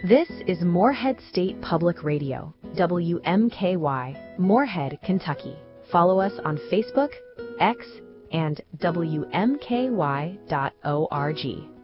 This is Moorhead State Public Radio, WMKY, Moorhead, Kentucky. Follow us on Facebook, X, and WMKY.org.